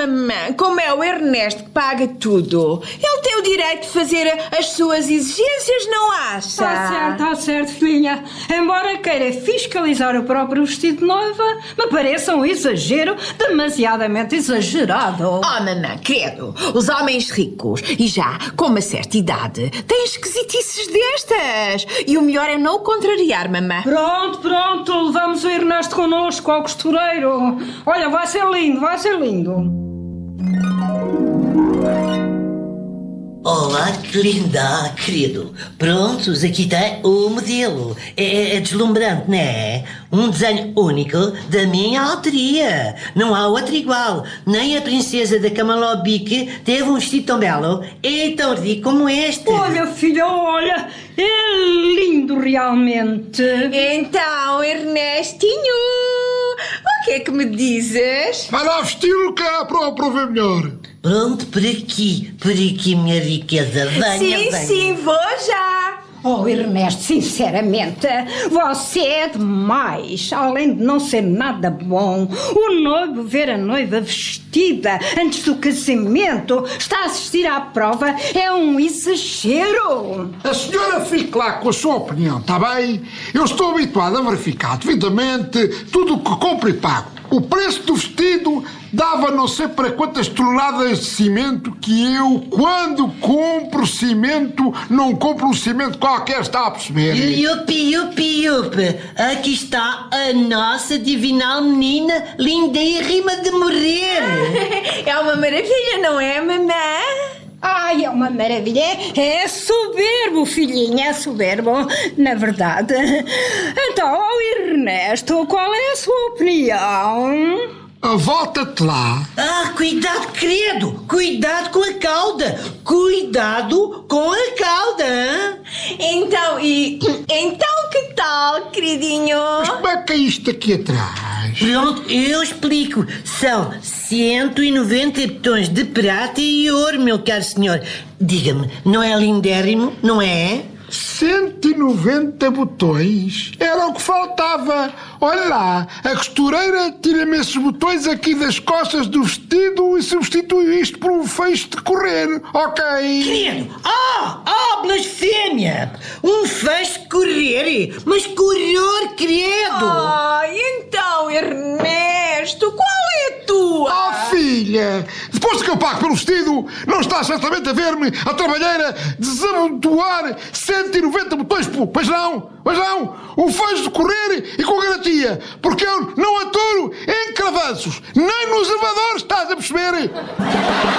mamã, como é o Ernesto que paga tudo, ele tem o direito de fazer as suas exigências, não acha? Está certo, filhinha. Embora queira fiscalizar o próprio vestido de noiva, me parece um exagero demasiadamente exagerado. Oh, mamã, credo, os homens ricos e já com uma certa idade têm esquisitices destas. E o melhor é não o contrariar, mamã. Pronto, levamos o Ernesto connosco ao costureiro. Olha, vai ser lindo. Olá, que linda, querido. Prontos, aqui tem o modelo. É deslumbrante, não é? Um desenho único da minha autoria. Não há outro igual. Nem a princesa da Camalobique teve um vestido tão belo e tão rico como este. Olha, filha, olha. É lindo, realmente. Então, Ernestinho, o que é que me dizes? Vai lá vesti-lo que é para ver melhor. Pronto, por aqui, minha riqueza. Venha. Sim, vou já. Oh, Ernesto, sinceramente, você é demais. Além de não ser nada bom, o noivo ver a noiva vestida antes do casamento, está a assistir à prova, é um exagero. A senhora fique lá com a sua opinião, está bem? Eu estou habituado a verificar devidamente tudo o que compro e pago. O preço do vestido dava não sei para quantas toneladas de cimento que eu, quando compro cimento, não compro um cimento qualquer, está a perceber? Yupi. Aqui está a nossa divinal menina, linda e rima de morrer. É uma maravilha, não é, mamã? Ai, é uma maravilha. É soberbo, filhinha, é soberbo, na verdade. Então, Ernesto, qual é a sua opinião? Volta-te lá. Cuidado, querido. Cuidado com a cauda. Hein? Então, que tal, queridinho? Mas como é que é isto aqui atrás? Pronto, eu explico. São 190 botões de prata e ouro, meu caro senhor. Diga-me, não é lindérrimo, não é? 190 botões? Era o que faltava. Olha lá, a costureira tira-me esses botões aqui das costas do vestido e substitui isto por um feixe de correr, ok? Querido, blasfémia! Um feixe de correr? Mas correr, querido! Então, Ernesto, qual é a tua? Filha, depois que eu pago pelo vestido, não está certamente a ver-me a trabalheira desamontoar 190 botões, pois não? Um feixe de correr e com garantia, porque eu não aturo em cravanços, nem nos elevadores, estás a perceber?